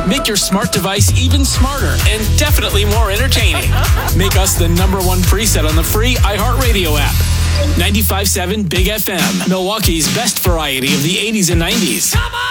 Make your smart device even smarter and definitely more entertaining. Make us the #1 preset on the free iHeartRadio app. 95.7 Big FM, Milwaukee's best variety of the 80s and 90s.